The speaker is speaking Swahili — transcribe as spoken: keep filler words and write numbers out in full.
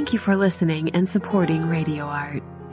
Thank you for listening and supporting Radio Art.